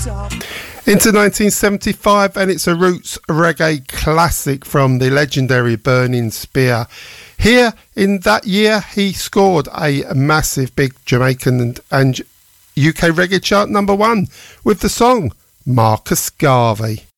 Into 1975, and it's a roots reggae classic from the legendary Burning Spear. Here in that year, he scored a massive big Jamaican and UK reggae chart #1 with the song Marcus Garvey.